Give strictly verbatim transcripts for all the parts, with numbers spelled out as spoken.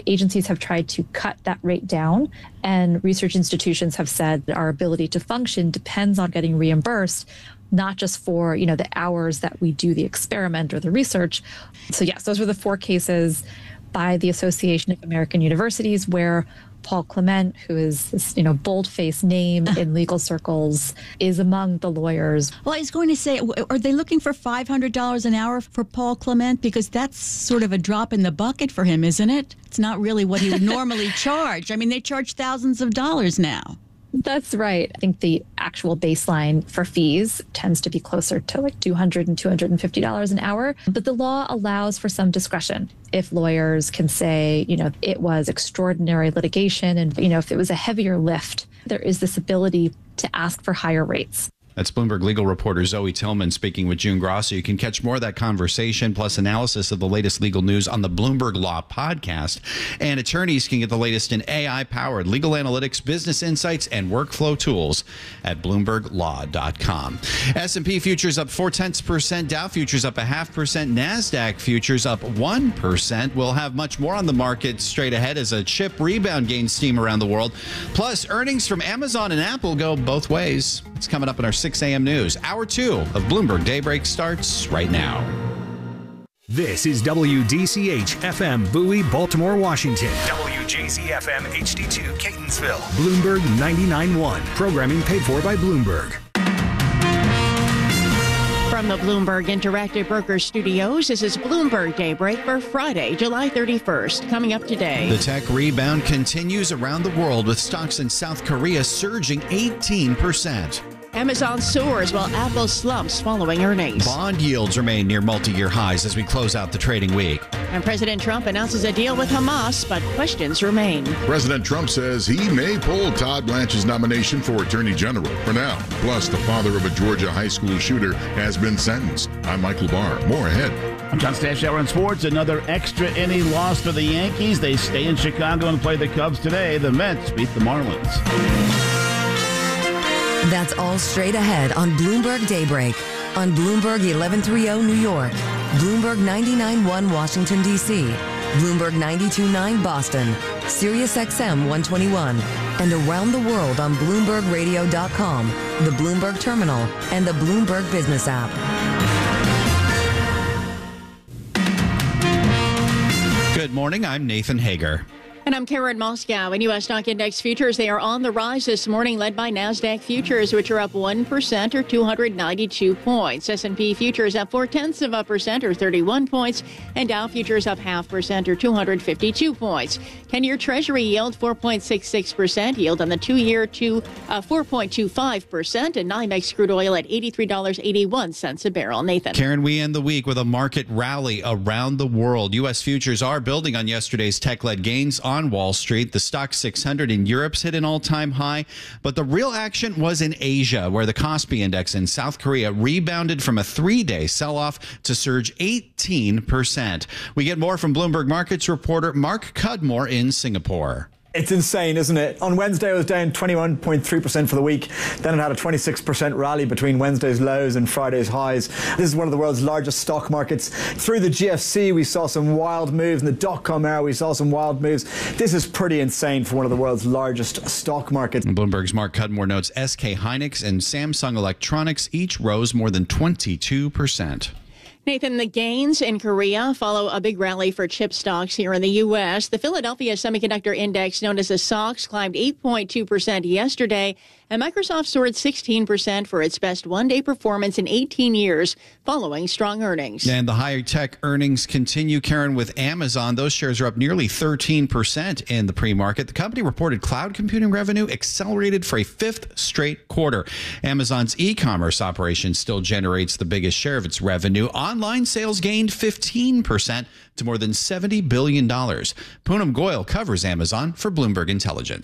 agencies have tried to cut that rate down, and research institutions have said that our ability to function depends on getting reimbursed, not just for, you know, the hours that we do the experiment or the research. So yes, those were the four cases by the Association of American Universities where Paul Clement, who is this, you know, bold-faced name in legal circles, is among the lawyers. Well, I was going to say, are they looking for five hundred dollars an hour for Paul Clement? Because that's sort of a drop in the bucket for him, isn't it? It's not really what he would normally charge. I mean, they charge thousands of dollars now. That's right. I think the actual baseline for fees tends to be closer to like two hundred dollars and two hundred fifty dollars an hour. But the law allows for some discretion. If lawyers can say, you know, it was extraordinary litigation and, you know, if it was a heavier lift, there is this ability to ask for higher rates. That's Bloomberg legal reporter Zoe Tillman speaking with June Grosso. You can catch more of that conversation plus analysis of the latest legal news on the Bloomberg Law podcast. And attorneys can get the latest in A I-powered legal analytics, business insights, and workflow tools at bloomberg law dot com. S and P futures up four tenths percent, Dow futures up a half percent, NASDAQ futures up one percent. We'll have much more on the market straight ahead as a chip rebound gains steam around the world. Plus, earnings from Amazon and Apple go both ways. It's coming up in our six a.m. news. Hour two of Bloomberg Daybreak starts right now. This is W D C H F M Bowie, Baltimore, Washington. W J Z F M H D two Catonsville. Bloomberg ninety-nine point one. Programming paid for by Bloomberg. From the Bloomberg Interactive Brokers Studios, this is Bloomberg Daybreak for Friday, July thirty-first. Coming up today. The tech rebound continues around the world with stocks in South Korea surging eighteen percent. Amazon soars while Apple slumps following earnings. Bond yields remain near multi-year highs as we close out the trading week. And President Trump announces a deal with Hamas, but questions remain. President Trump says he may pull Todd Blanche's nomination for Attorney General for now. Plus, the father of a Georgia high school shooter has been sentenced. I'm Michael Barr. More ahead. I'm John Stashower on sports. Another extra inning loss for the Yankees. They stay in Chicago and play the Cubs today. The Mets beat the Marlins. That's all straight ahead on Bloomberg Daybreak on Bloomberg eleven thirty New York, Bloomberg ninety-nine point one Washington, D C, Bloomberg ninety-two point nine Boston, Sirius X M one twenty-one, and around the world on Bloomberg Radio dot com, the Bloomberg Terminal, and the Bloomberg Business app. Good morning. I'm Nathan Hager. And I'm Karen Moscow. In U S stock index futures, they are on the rise this morning, led by NASDAQ futures, which are up one percent or two hundred ninety-two points. S and P futures up four-tenths of a percent or thirty-one points. And Dow futures up half percent or two hundred fifty-two points. ten-year Treasury yield four point six six percent. Yield on the two-year to uh, four point two five percent. And NYMEX crude oil at eighty-three dollars and eighty-one cents a barrel. Nathan. Karen, we end the week with a market rally around the world. U S futures are building on yesterday's tech-led gains on On Wall Street. The Stoxx six hundred in Europe's hit an all-time high, but the real action was in Asia, where the Kospi Index in South Korea rebounded from a three-day sell-off to surge eighteen percent. We get more from Bloomberg Markets reporter Mark Cudmore in Singapore. It's insane, isn't it? On Wednesday, it was down twenty-one point three percent for the week. Then it had a twenty-six percent rally between Wednesday's lows and Friday's highs. This is one of the world's largest stock markets. Through the G F C, we saw some wild moves. In the dot-com era, we saw some wild moves. This is pretty insane for one of the world's largest stock markets. Bloomberg's Mark Cudmore notes S K Hynix and Samsung Electronics each rose more than twenty-two percent. Nathan, the gains in Korea follow a big rally for chip stocks here in the U S. The Philadelphia Semiconductor Index, known as the S O X, climbed eight point two percent yesterday, and Microsoft soared sixteen percent for its best one-day performance in eighteen years, following strong earnings. And the high-tech earnings continue, Karen, with Amazon. Those shares are up nearly thirteen percent in the pre-market. The company reported cloud computing revenue accelerated for a fifth straight quarter. Amazon's e-commerce operation still generates the biggest share of its revenue. Online sales gained fifteen percent to more than seventy billion dollars. Poonam Goyal covers Amazon for Bloomberg Intelligence.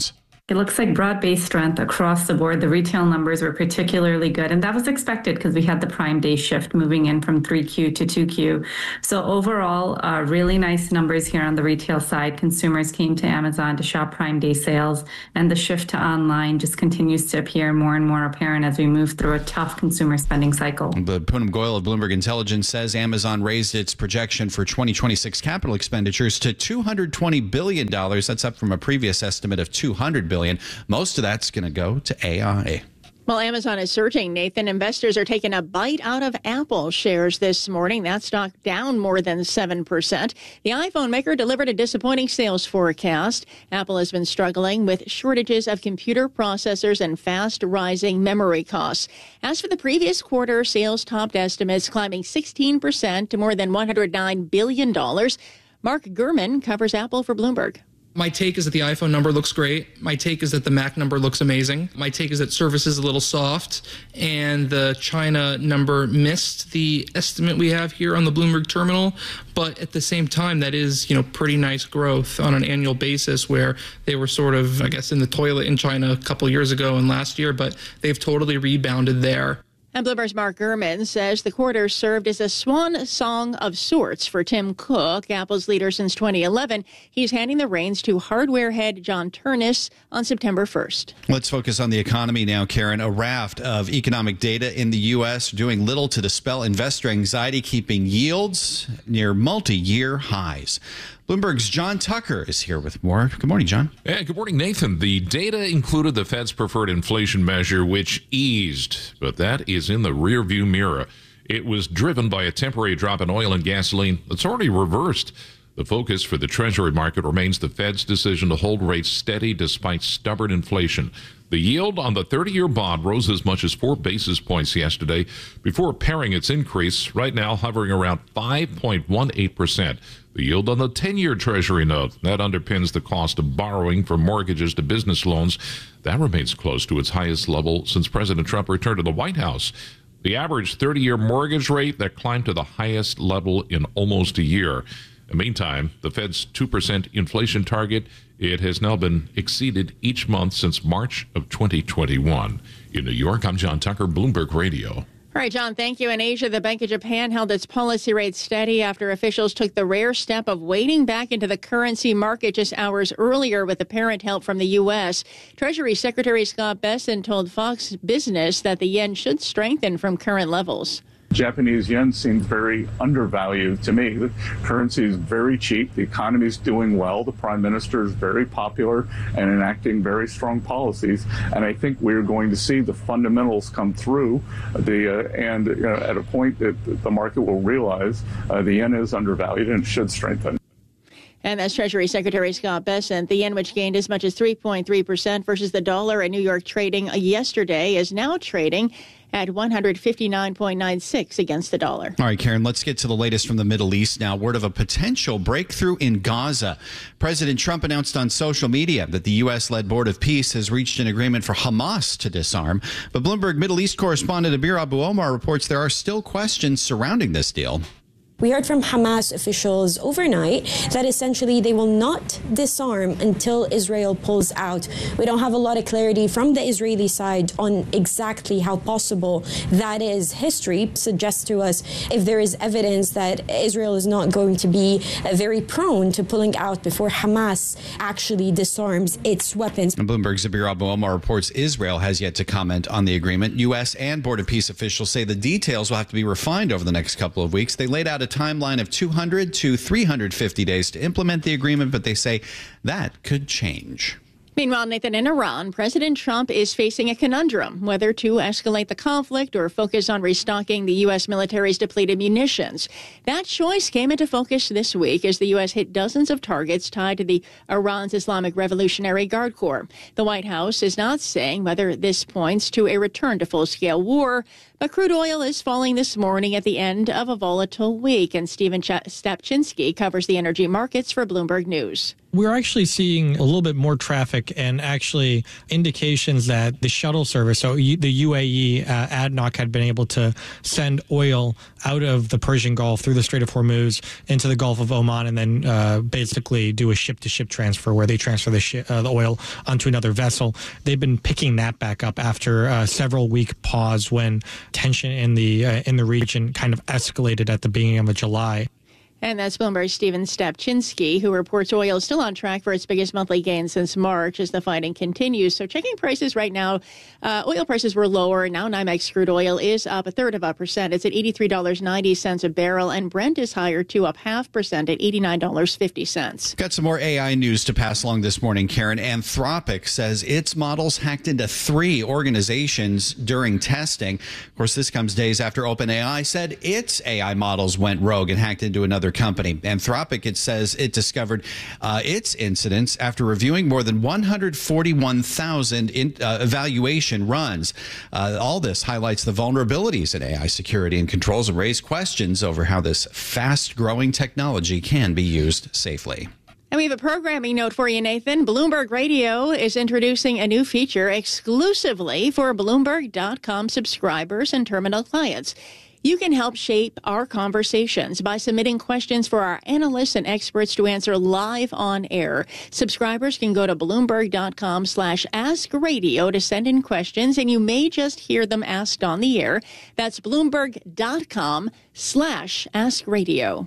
It looks like broad-based strength across the board. The retail numbers were particularly good, and that was expected because we had the Prime Day shift moving in from three Q to two Q. So overall, uh, really nice numbers here on the retail side. Consumers came to Amazon to shop Prime Day sales, and the shift to online just continues to appear more and more apparent as we move through a tough consumer spending cycle. But Poonam Goyal of Bloomberg Intelligence says Amazon raised its projection for twenty twenty-six capital expenditures to two hundred twenty billion dollars. That's up from a previous estimate of two hundred billion dollars. Most of that's going to go to A I. While Amazon is surging, Nathan, investors are taking a bite out of Apple shares this morning. That stock down more than seven percent. The iPhone maker delivered a disappointing sales forecast. Apple has been struggling with shortages of computer processors and fast rising memory costs. As for the previous quarter, sales topped estimates, climbing sixteen percent to more than one hundred nine billion dollars. Mark Gurman covers Apple for Bloomberg. My take is that the iPhone number looks great. My take is that the Mac number looks amazing. My take is that Surface is a little soft, and the China number missed the estimate we have here on the Bloomberg terminal. But at the same time, that is, you know, pretty nice growth on an annual basis, where they were sort of, I guess, in the toilet in China a couple years ago and last year, but they've totally rebounded there. And Bloomberg's Mark Gurman says the quarter served as a swan song of sorts for Tim Cook, Apple's leader since twenty eleven. He's handing the reins to hardware head John Ternus on September first. Let's focus on the economy now, Karen. A raft of economic data in the U S doing little to dispel investor anxiety, keeping yields near multi-year highs. Bloomberg's John Tucker is here with more. Good morning, John. Yeah, good morning, Nathan. The data included the Fed's preferred inflation measure, which eased, but that is in the rearview mirror. It was driven by a temporary drop in oil and gasoline that's already reversed. The focus for the Treasury market remains the Fed's decision to hold rates steady despite stubborn inflation. The yield on the thirty-year bond rose as much as four basis points yesterday before paring its increase, right now hovering around five point one eight percent. The yield on the ten-year Treasury note, that underpins the cost of borrowing from mortgages to business loans, that remains close to its highest level since President Trump returned to the White House. The average thirty-year mortgage rate, that climbed to the highest level in almost a year. In the meantime, the Fed's two percent inflation target, it has now been exceeded each month since March of twenty twenty-one. In New York, I'm John Tucker, Bloomberg Radio. All right, John, thank you. In Asia, the Bank of Japan held its policy rate steady after officials took the rare step of wading back into the currency market just hours earlier with apparent help from the U S. Treasury Secretary Scott Bessent told Fox Business that the yen should strengthen from current levels. Japanese yen seems very undervalued to me. The currency is very cheap. The economy is doing well. The prime minister is very popular and enacting very strong policies. And I think we're going to see the fundamentals come through. The uh, and you know, at a point that the market will realize uh, the yen is undervalued and should strengthen. And that's Treasury Secretary Scott Bessent. The yen, which gained as much as three point three percent versus the dollar at New York trading yesterday, is now trading at one hundred fifty-nine point nine six against the dollar. All right, Karen, let's get to the latest from the Middle East now. Word of a potential breakthrough in Gaza. President Trump announced on social media that the U S-led Board of Peace has reached an agreement for Hamas to disarm. But Bloomberg Middle East correspondent Abir Abu-Omar reports there are still questions surrounding this deal. We heard from Hamas officials overnight that essentially they will not disarm until Israel pulls out. We don't have a lot of clarity from the Israeli side on exactly how possible that is. History suggests to us if there is evidence that Israel is not going to be uh, very prone to pulling out before Hamas actually disarms its weapons. And Bloomberg's Abir Abu-Omar reports Israel has yet to comment on the agreement. U S and Board of Peace officials say the details will have to be refined over the next couple of weeks. They laid out a timeline of two hundred to three hundred fifty days to implement the agreement, but they say that could change. Meanwhile, Nathan, in Iran, President Trump is facing a conundrum whether to escalate the conflict or focus on restocking the U S military's depleted munitions. That choice came into focus this week as the U S hit dozens of targets tied to the Iran's Islamic Revolutionary Guard Corps. The White House is not saying whether this points to a return to full-scale war, but crude oil is falling this morning at the end of a volatile week, and Stephen Ch- Stapchinsky covers the energy markets for Bloomberg News. We're actually seeing a little bit more traffic week, and actually indications that the shuttle service, so the U A E, uh, A D N O C, had been able to send oil out of the Persian Gulf through the Strait of Hormuz into the Gulf of Oman, and then uh, basically do a ship-to-ship transfer where they transfer the, shi- uh, the oil onto another vessel. They've been picking that back up after a several-week pause when tension in the uh, in the region kind of escalated at the beginning of July. And that's Bloomberg's Stephen Stepchinsky, who reports oil is still on track for its biggest monthly gain since March as the fighting continues. So checking prices right now, uh, oil prices were lower. Now NYMEX crude oil is up a third of a percent. It's at eighty-three dollars and ninety cents a barrel, and Brent is higher, too, up half percent at eighty-nine dollars and fifty cents. Got some more A I news to pass along this morning, Karen. Anthropic says its models hacked into three organizations during testing. Of course, this comes days after OpenAI said its A I models went rogue and hacked into another company. Anthropic, it says it discovered uh, its incidents after reviewing more than one hundred forty-one thousand in, uh, evaluation runs. Uh, all this highlights the vulnerabilities in A I security and controls and raise questions over how this fast-growing technology can be used safely. And we have a programming note for you, Nathan. Bloomberg Radio is introducing a new feature exclusively for Bloomberg dot com subscribers and terminal clients. You can help shape our conversations by submitting questions for our analysts and experts to answer live on air. Subscribers can go to Bloomberg dot com slash ask radio to send in questions, and you may just hear them asked on the air. That's Bloomberg dot com slash ask radio.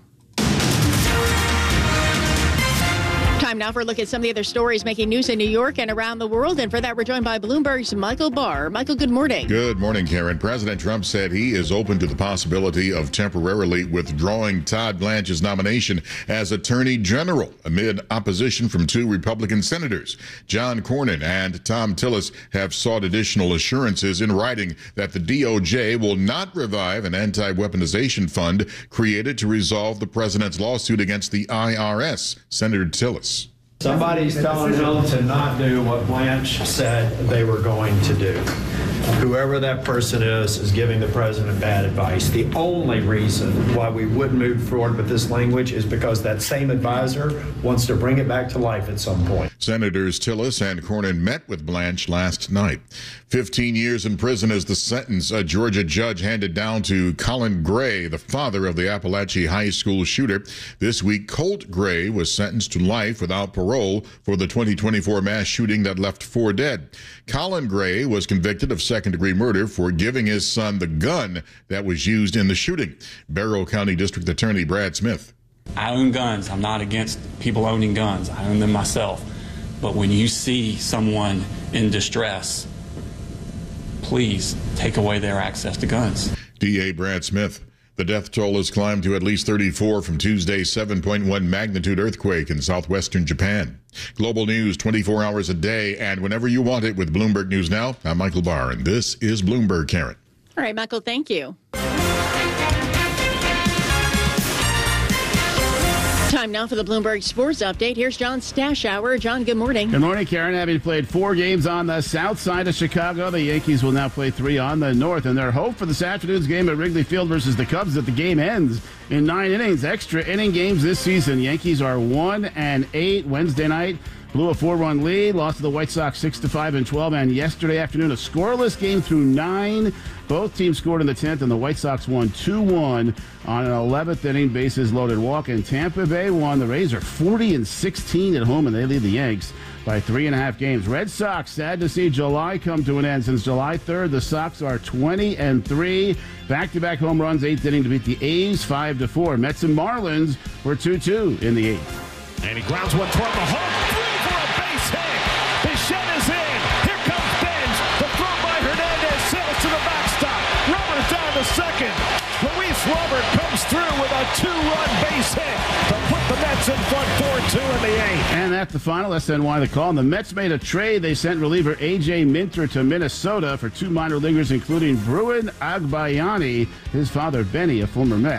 Time now for a look at some of the other stories making news in New York and around the world. And for that, we're joined by Bloomberg's Michael Barr. Michael, good morning. Good morning, Karen. President Trump said he is open to the possibility of temporarily withdrawing Todd Blanche's nomination as Attorney General amid opposition from two Republican senators. John Cornyn and Thom Tillis have sought additional assurances in writing that the D O J will not revive an anti-weaponization fund created to resolve the president's lawsuit against the I R S. Senator Tillis. Somebody's telling them to not do what Blanche said they were going to do. Whoever that person is is giving the president bad advice. The only reason why we wouldn't move forward with this language is because that same advisor wants to bring it back to life at some point. Senators Tillis and Cornyn met with Blanche last night. fifteen years in prison is the sentence a Georgia judge handed down to Colin Gray, the father of the Appalachia High School shooter. This week, Colt Gray was sentenced to life without parole for the twenty twenty-four mass shooting that left four dead. Colin Gray was convicted of second-degree murder for giving his son the gun that was used in the shooting. Barrow County District Attorney Brad Smith. I own guns. I'm not against people owning guns. I own them myself. But when you see someone in distress, please take away their access to guns. D A Brad Smith. The death toll has climbed to at least thirty-four from Tuesday's seven point one magnitude earthquake in southwestern Japan. Global news twenty-four hours a day and whenever you want it with Bloomberg News Now. I'm Michael Barr, and this is Bloomberg, Karen. All right, Michael, thank you. Time now for the Bloomberg Sports Update. Here's John Stashower. John, good morning. Good morning, Karen. Having played four games on the south side of Chicago, the Yankees will now play three on the north. And their hope for this afternoon's game at Wrigley Field versus the Cubs that the game ends in nine innings. Extra inning games this season. Yankees are one and eight. Wednesday night blew a four-run lead, lost to the White Sox six to five and twelve. And yesterday afternoon, a scoreless game through nine. Both teams scored in the tenth, and the White Sox won two one on an eleventh inning bases loaded walk. And Tampa Bay won. The Rays are forty and sixteen at home, and they lead the Yanks by three and a half games. Red Sox, sad to see July come to an end. Since July third, the Sox are twenty and three. Back-to-back home runs, eighth inning to beat the A's five to four. Mets and Marlins were two two in the eighth. And he grounds one toward the home. Through for a base hit. Bichette is in. Here comes Benz. The throw by Hernandez sails to the backstop. Robert down to second. Luis Robert comes through with a two-run base hit to put the Mets in front four two in the eighth. And that's the final. S N Y the call. And the Mets made a trade. They sent reliever A J Minter to Minnesota for two minor leaguers, including Bruin Agbayani, his father Benny, a former Met.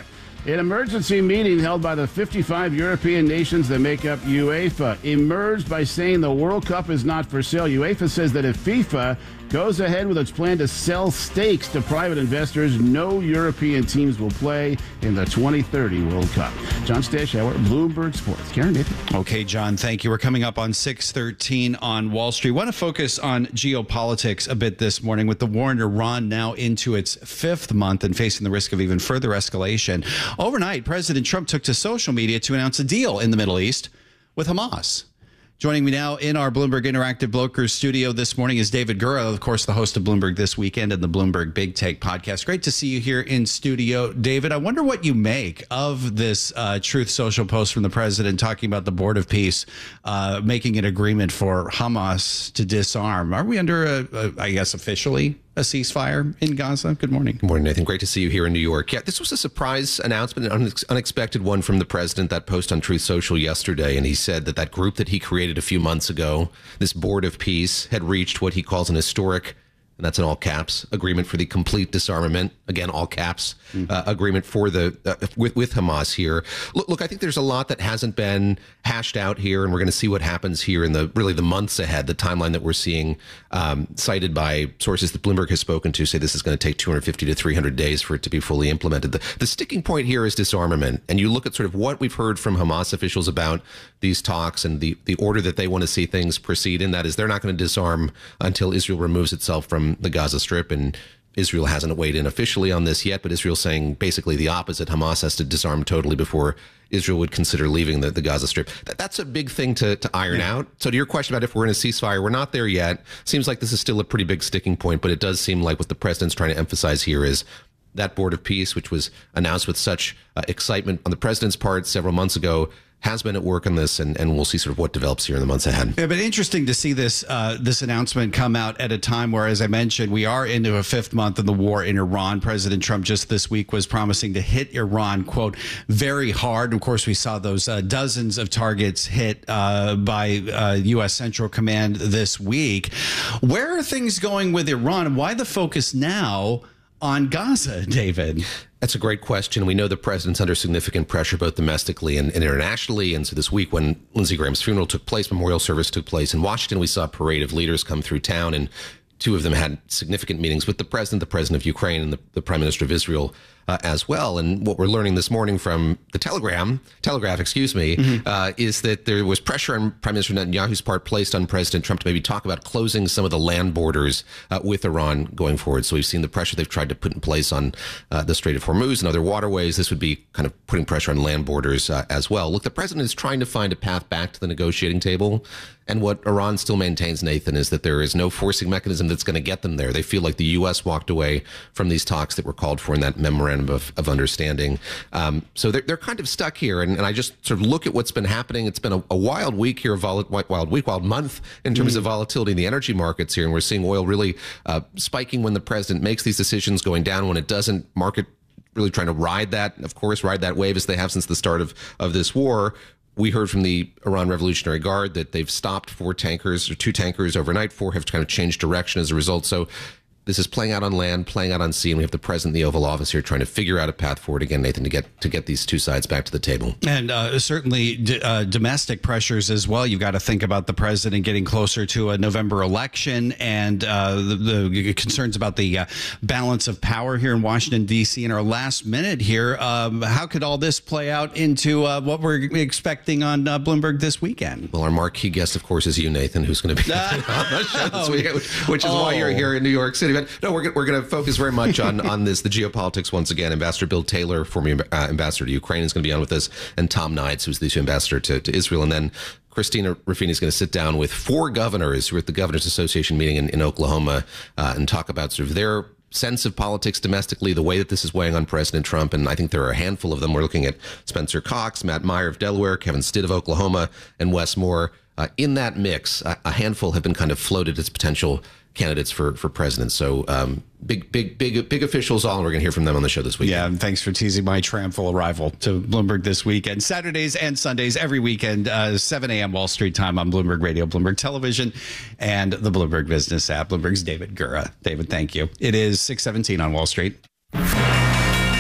An emergency meeting held by the fifty-five European nations that make up UEFA emerged by saying the World Cup is not for sale. UEFA says that if FIFA goes ahead with its plan to sell stakes to private investors, no European teams will play in the twenty thirty World Cup. John Stashauer, Bloomberg Sports. Karen, Nathan. Okay, John, thank you. We're coming up on six thirteen on Wall Street. Want to focus on geopolitics a bit this morning with the war in Iran now into its fifth month and facing the risk of even further escalation. Overnight, President Trump took to social media to announce a deal in the Middle East with Hamas. Joining me now in our Bloomberg Interactive Brokers studio this morning is David Gura, of course, the host of Bloomberg This Weekend and the Bloomberg Big Take podcast. Great to see you here in studio. David, I wonder what you make of this uh, Truth Social post from the president talking about the Board of Peace uh, making an agreement for Hamas to disarm. Are we under, a, a, I guess, officially a ceasefire in Gaza? Good morning. Good morning, Nathan. Great to see you here in New York. Yeah, this was a surprise announcement, an unexpected one from the president. That post on Truth Social yesterday, and he said that that group that he created a few months ago, this Board of Peace, had reached what he calls an historic, and that's in all caps, agreement for the complete disarmament, again, all caps, mm-hmm. uh, agreement for the uh, with, with Hamas here. Look, look, I think there's a lot that hasn't been hashed out here, and we're going to see what happens here in the really the months ahead. The timeline that we're seeing um, cited by sources that Bloomberg has spoken to say this is going to take two hundred fifty to three hundred days for it to be fully implemented. The, the sticking point here is disarmament, and you look at sort of what we've heard from Hamas officials about these talks and the, the order that they want to see things proceed in. That is, they're not going to disarm until Israel removes itself from the Gaza Strip, and Israel hasn't weighed in officially on this yet, but Israel's saying basically the opposite. Hamas has to disarm totally before Israel would consider leaving the, the Gaza Strip. That, that's a big thing to, to iron yeah. out. So to your question about if we're in a ceasefire, we're not there yet. Seems like this is still a pretty big sticking point, but it does seem like what the president's trying to emphasize here is that Board of Peace, which was announced with such uh, excitement on the president's part several months ago, has been at work on this, and, and we'll see sort of what develops here in the months ahead. Yeah, but interesting to see this uh, this announcement come out at a time where, as I mentioned, we are into a fifth month of the war in Iran. President Trump just this week was promising to hit Iran, quote, very hard. Of course, we saw those uh, dozens of targets hit uh, by uh, U S Central Command this week. Where are things going with Iran? Why the focus now on Gaza, David? That's a great question. We know the president's under significant pressure, both domestically and, and internationally. And so this week, when Lindsey Graham's funeral took place, memorial service took place in Washington, we saw a parade of leaders come through town, and two of them had significant meetings with the president, the president of Ukraine, and the, the prime minister of Israel uh, as well. And what we're learning this morning from the Telegram, Telegraph, excuse me, mm-hmm. uh, is that there was pressure on Prime Minister Netanyahu's part placed on President Trump to maybe talk about closing some of the land borders uh, with Iran going forward. So we've seen the pressure they've tried to put in place on uh, the Strait of Hormuz and other waterways. This would be kind of putting pressure on land borders uh, as well. Look, the president is trying to find a path back to the negotiating table. And what Iran still maintains, Nathan, is that there is no forcing mechanism that's going to get them there. They feel like the U S walked away from these talks that were called for in that memorandum of, of understanding. Um, so they're, they're kind of stuck here. And, and I just sort of look at what's been happening. It's been a, a wild week here, a vol- wild week, wild month in terms mm. of volatility in the energy markets here. And we're seeing oil really uh, spiking when the president makes these decisions, going down when it doesn't. Market really trying to ride that, of course, ride that wave as they have since the start of, of this war. We heard from the Iran Revolutionary Guard that they've stopped four tankers or two tankers overnight. Four have kind of changed direction as a result. So this is playing out on land, playing out on sea, and we have the president in the Oval Office here trying to figure out a path forward again, Nathan, to get to get these two sides back to the table. And uh, certainly d- uh, domestic pressures as well. You've got to think about the president getting closer to a November election and uh, the, the concerns about the uh, balance of power here in Washington, D C in our last minute here. Um, how could all this play out into uh, what we're expecting on uh, Bloomberg this weekend? Well, our marquee guest, of course, is you, Nathan, who's going to be on the show this weekend, which is oh. why you're here in New York City. But no, we're we're going to focus very much on on this, the geopolitics once again. Ambassador Bill Taylor, former uh, ambassador to Ukraine, is going to be on with us, and Tom Nides, who's the ambassador to, to Israel, and then Christina Ruffini is going to sit down with four governors who are at the Governors Association meeting in, in Oklahoma uh, and talk about sort of their sense of politics domestically, the way that this is weighing on President Trump. And I think there are a handful of them. We're looking at Spencer Cox, Matt Meyer of Delaware, Kevin Stitt of Oklahoma, and Wes Moore. Uh, in that mix, a, a handful have been kind of floated as potential candidates for, for president. So um, big, big, big, big officials all, and we're going to hear from them on the show this week. Yeah, and thanks for teasing my triumphal arrival to Bloomberg this weekend. Saturdays and Sundays, every weekend, uh, seven a.m. Wall Street time on Bloomberg Radio, Bloomberg Television, and the Bloomberg Business app. Bloomberg's David Gura. David, thank you. It is six seventeen on Wall Street.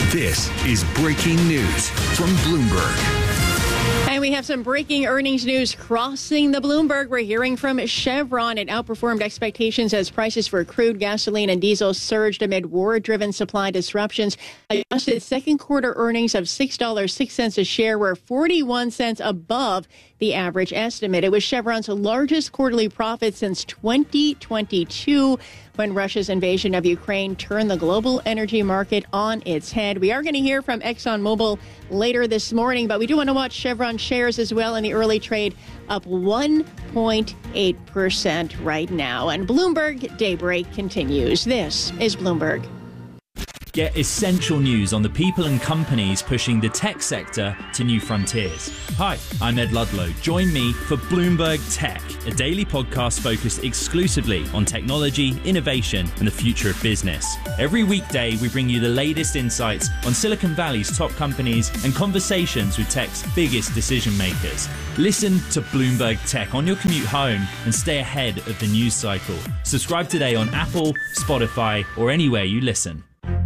This is breaking news from Bloomberg. And we have some breaking earnings news crossing the Bloomberg. We're hearing from Chevron. It outperformed expectations as prices for crude, gasoline, and diesel surged amid war-driven supply disruptions. Adjusted second quarter earnings of six dollars and six cents a share were forty-one cents above the average estimate. It was Chevron's largest quarterly profit since twenty twenty-two, when Russia's invasion of Ukraine turned the global energy market on its head. We are going to hear from ExxonMobil later this morning, but we do want to watch Chevron shares as well in the early trade, up one point eight percent right now. And Bloomberg Daybreak continues. This is Bloomberg. Get essential news on the people and companies pushing the tech sector to new frontiers. Hi, I'm Ed Ludlow. Join me for Bloomberg Tech, a daily podcast focused exclusively on technology, innovation, and the future of business. Every weekday, we bring you the latest insights on Silicon Valley's top companies and conversations with tech's biggest decision makers. Listen to Bloomberg Tech on your commute home and stay ahead of the news cycle. Subscribe today on Apple, Spotify, or anywhere you listen.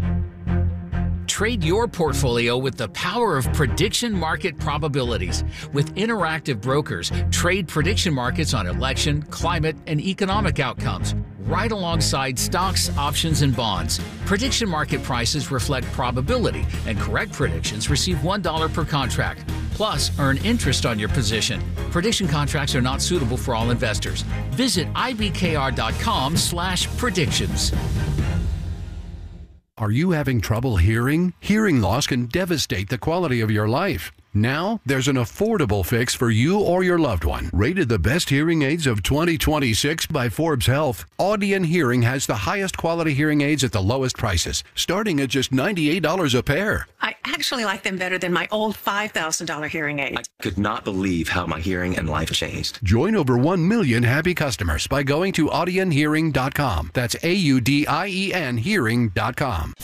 Trade your portfolio with the power of prediction market probabilities. With Interactive Brokers, trade prediction markets on election, climate, and economic outcomes, right alongside stocks, options, and bonds. Prediction market prices reflect probability, and correct predictions receive one dollar per contract. Plus, earn interest on your position. Prediction contracts are not suitable for all investors. Visit ibkr.com slash predictions. Are you having trouble hearing? Hearing loss can devastate the quality of your life. Now, there's an affordable fix for you or your loved one. Rated the best hearing aids of twenty twenty-six by Forbes Health, Audion Hearing has the highest quality hearing aids at the lowest prices, starting at just ninety-eight dollars a pair. I actually like them better than my old five thousand dollars hearing aid. I could not believe how my hearing and life changed. Join over one million happy customers by going to audion hearing dot com. That's A U D I E N hearing dot com.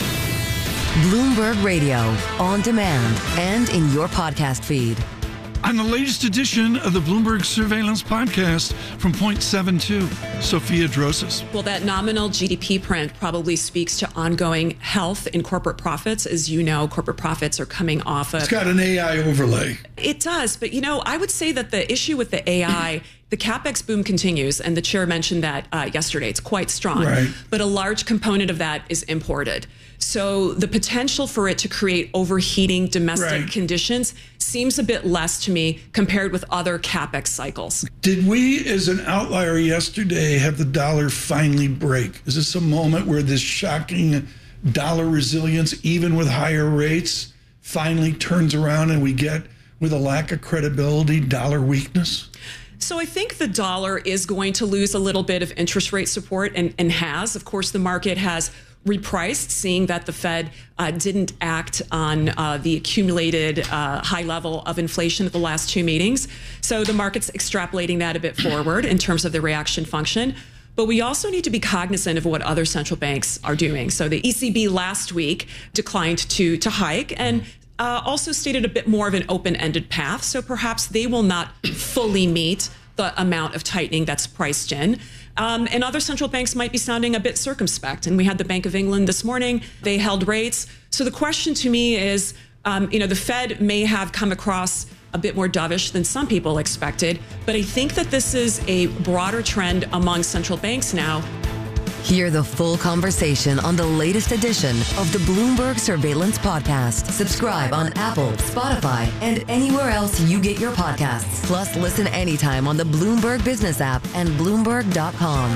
Bloomberg Radio, on demand and in your podcast feed. On the latest edition of the Bloomberg Surveillance Podcast from Point seven two, Sophia Drosis. Well, that nominal G D P print probably speaks to ongoing health in corporate profits. As you know, corporate profits are coming off of... It's got an A I overlay. It does. But, you know, I would say that the issue with the A I... The CapEx boom continues, and the chair mentioned that uh, yesterday. It's quite strong, right. But a large component of that is imported. So the potential for it to create overheating domestic right. conditions seems a bit less to me compared with other CapEx cycles. Did we, as an outlier yesterday, have the dollar finally break? Is this a moment where this shocking dollar resilience, even with higher rates, finally turns around and we get, with a lack of credibility, dollar weakness? So I think the dollar is going to lose a little bit of interest rate support and, and has. Of course, the market has repriced, seeing that the Fed uh, didn't act on uh, the accumulated uh, high level of inflation at the last two meetings. So the market's extrapolating that a bit forward in terms of the reaction function. But we also need to be cognizant of what other central banks are doing. So the E C B last week declined to, to hike and Uh, also stated a bit more of an open-ended path, so perhaps they will not fully meet the amount of tightening that's priced in. Um, and other central banks might be sounding a bit circumspect. And we had the Bank of England this morning. They held rates. So the question to me is, um, you know, the Fed may have come across a bit more dovish than some people expected, but I think that this is a broader trend among central banks now. Hear the full conversation on the latest edition of the Bloomberg Surveillance Podcast. Subscribe on Apple, Spotify, and anywhere else you get your podcasts. Plus, listen anytime on the Bloomberg Business app and Bloomberg dot com.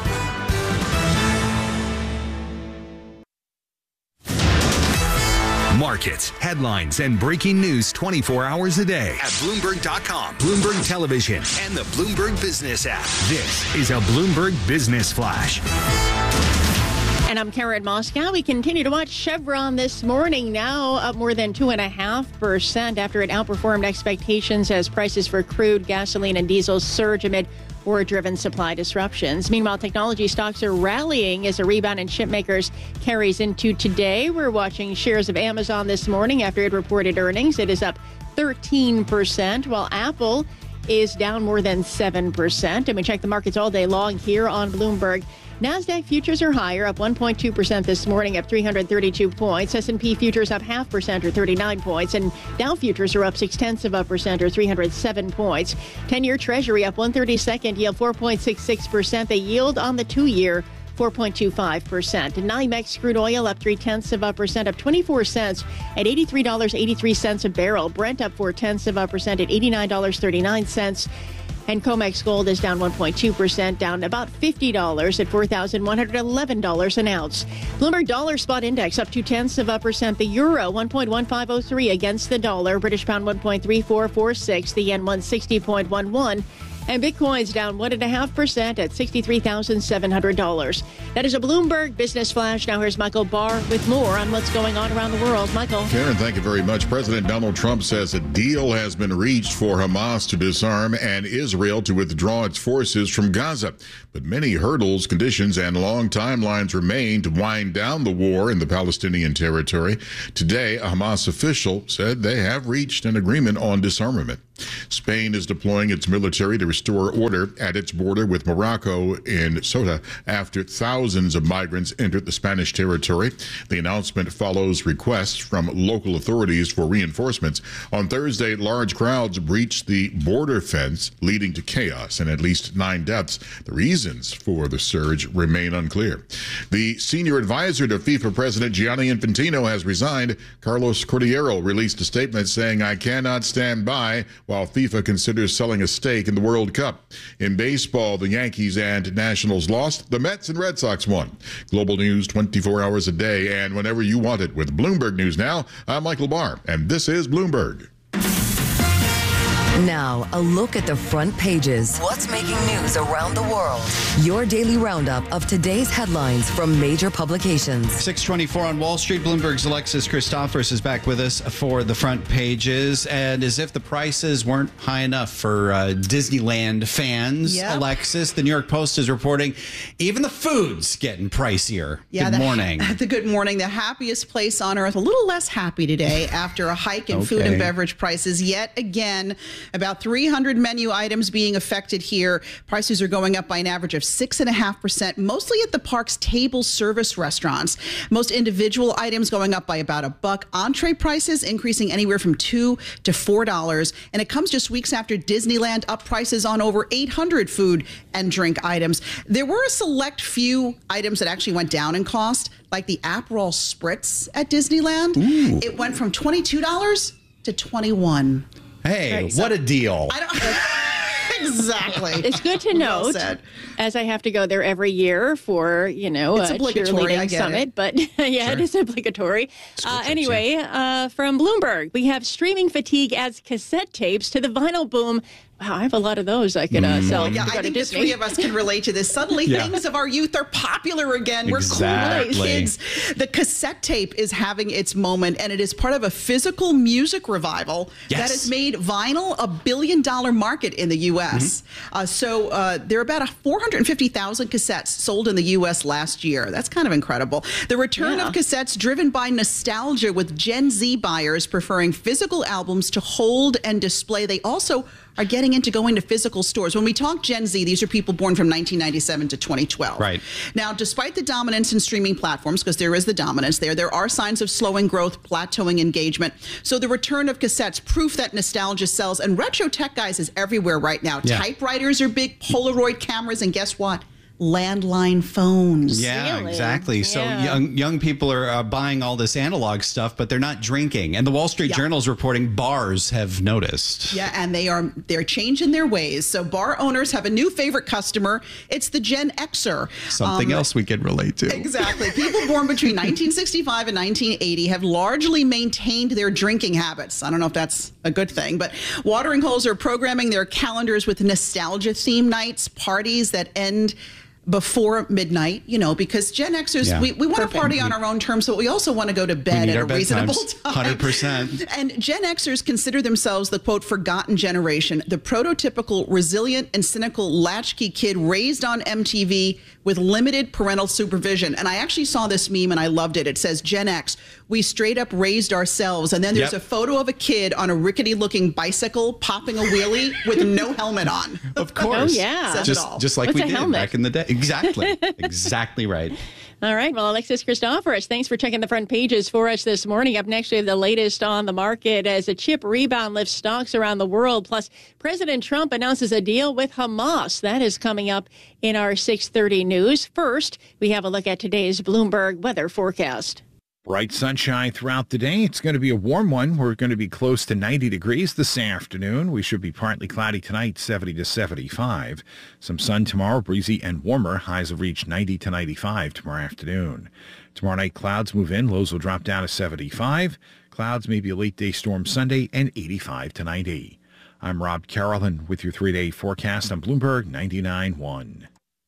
Markets, headlines, and breaking news twenty-four hours a day at Bloomberg dot com, Bloomberg Television, and the Bloomberg Business app. This is a Bloomberg Business Flash. And I'm Karen Moscow. We continue to watch Chevron this morning, now up more than two and a half percent after it outperformed expectations as prices for crude, gasoline, and diesel surge amid war-driven supply disruptions. Meanwhile, technology stocks are rallying as a rebound in chip makers carries into today. We're watching shares of Amazon this morning after it reported earnings. It is up thirteen percent, while Apple is down more than seven percent. And we check the markets all day long here on Bloomberg. NASDAQ futures are higher, up one point two percent this morning, up three hundred thirty-two points. S and P futures up half percent or thirty-nine points. And Dow futures are up six-tenths of a percent or three hundred seven points. ten-year Treasury up one thirty-second, yield four point six six percent. The yield on the two-year four point two five percent. NYMEX crude oil up three-tenths of a percent, up twenty-four cents at eighty-three dollars and eighty-three cents a barrel. Brent up four-tenths of a percent at eighty-nine dollars and thirty-nine cents. And COMEX gold is down one point two percent, down about fifty dollars at four thousand one hundred eleven dollars an ounce. Bloomberg Dollar Spot Index up two-tenths of a percent. The euro one point one five oh three against the dollar. British pound one point three four four six. The yen one sixty point one one. And Bitcoin's down one point five percent at sixty-three thousand seven hundred dollars. That is a Bloomberg Business Flash. Now here's Michael Barr with more on what's going on around the world. Michael. Karen, thank you very much. President Donald Trump says a deal has been reached for Hamas to disarm and Israel to withdraw its forces from Gaza. But many hurdles, conditions, and long timelines remain to wind down the war in the Palestinian territory. Today, a Hamas official said they have reached an agreement on disarmament. Spain is deploying its military to restore order at its border with Morocco in Ceuta after thousands of migrants entered the Spanish territory. The announcement follows requests from local authorities for reinforcements. On Thursday, large crowds breached the border fence, leading to chaos and at least nine deaths. The reasons for the surge remain unclear. The senior advisor to FIFA President Gianni Infantino has resigned. Carlos Cordeiro released a statement saying, "I cannot stand by while FIFA considers selling a stake in the World Cup." In baseball, the Yankees and Nationals lost. The Mets and Red Sox won. Global news twenty-four hours a day and whenever you want it with Bloomberg News Now. I'm Michael Barr, and this is Bloomberg. Now, a look at the front pages. What's making news around the world? Your daily roundup of today's headlines from major publications. six twenty-four on Wall Street. Bloomberg's Alexis Christophers is back with us for the front pages. And as if the prices weren't high enough for uh, Disneyland fans, Yep. Alexis, the New York Post is reporting even the food's getting pricier. Yeah, Good the, morning. The good morning. The happiest place on earth. A little less happy today after a hike in food and Okay. beverage prices yet again. About three hundred menu items being affected here. Prices are going up by an average of six point five percent, mostly at the park's table service restaurants. Most individual items going up by about a buck. Entree prices increasing anywhere from two to four dollars. And it comes just weeks after Disneyland upped prices on over eight hundred food and drink items. There were a select few items that actually went down in cost, like the Aperol Spritz at Disneyland. Ooh. It went from twenty-two dollars to twenty-one dollars. Hey, Right, so- what a deal. I don't exactly. It's good to Well note, said. as I have to go there every year for, you know, It's a obligatory, I cheerleading get summit. it. But yeah, Sure. it is obligatory. Uh, anyway, uh, from Bloomberg, we have streaming fatigue adds cassette tapes to the vinyl boom. Wow, I have a lot of those I could uh, sell. Yeah, to go I to think the Disney. three of us can relate to this. Suddenly, Yeah. things of our youth are popular again. We're Exactly. cool kids. The cassette tape is having its moment, and it is part of a physical music revival Yes. that has made vinyl a billion-dollar market in the U S. Mm-hmm. Uh, so uh, there are about four hundred fifty thousand cassettes sold in the U S last year. That's kind of incredible. The return Yeah. of cassettes driven by nostalgia, with Gen Z buyers preferring physical albums to hold and display. They also are getting into going to physical stores. When we talk Gen Z, these are people born from nineteen ninety-seven to twenty twelve. Right. Now, despite the dominance in streaming platforms, because there is the dominance there, there are signs of slowing growth, plateauing engagement. So the return of cassettes, proof that nostalgia sells. And retro tech, guys, is everywhere right now. Yeah. Typewriters are big, Polaroid cameras, and guess what? Landline phones. Yeah, Really? exactly. So Yeah. young young people are uh, buying all this analog stuff, but they're not drinking. And the Wall Street Yeah. Journal's reporting bars have noticed. Yeah, and they are they're changing their ways. So bar owners have a new favorite customer. It's the Gen Xer. Something Um, else we can relate to. Exactly. People born between nineteen sixty-five and nineteen eighty have largely maintained their drinking habits. I don't know if that's a good thing, but watering holes are programming their calendars with nostalgia theme nights, parties that end before midnight, you know, because Gen Xers, Yeah. we, we want to Perfect. party on our own terms, but we also want to go to We bed need at our a reasonable bedtimes. time. one hundred percent. And Gen Xers consider themselves the, quote, forgotten generation, the prototypical resilient and cynical latchkey kid raised on M T V with limited parental supervision. And I actually saw this meme and I loved it. It says, Gen X, we straight up raised ourselves. And then there's Yep. a photo of a kid on a rickety looking bicycle popping a wheelie with no helmet on. Of course. Oh, yeah. Says it Just, all. just like What's we a did helmet? back in the day. Exactly. Exactly right. All right. Well, Alexis Christoforous, thanks for checking the front pages for us this morning. Up next, we have the latest on the market as a chip rebound lifts stocks around the world. Plus, President Trump announces a deal with Hamas. That is coming up in our six thirty news. First, we have a look at today's Bloomberg weather forecast. Bright sunshine throughout the day. It's going to be a warm one. We're going to be close to ninety degrees this afternoon. We should be partly cloudy tonight, seventy to seventy-five. Some sun tomorrow, breezy and warmer. Highs will reach ninety to ninety-five tomorrow afternoon. Tomorrow night, clouds move in. Lows will drop down to seventy-five. Clouds, maybe a late day storm Sunday, and eighty-five to ninety. I'm Rob Carolyn with your three-day forecast on Bloomberg ninety-nine point one.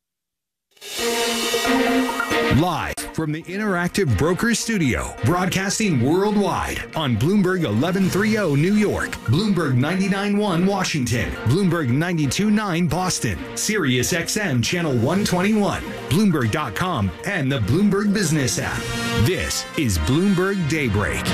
Live from the Interactive Brokers Studio, broadcasting worldwide on Bloomberg eleven thirty New York, Bloomberg ninety-nine point one Washington, Bloomberg ninety-two point nine Boston, Sirius X M Channel one twenty-one, Bloomberg dot com, and the Bloomberg Business app. This is Bloomberg Daybreak.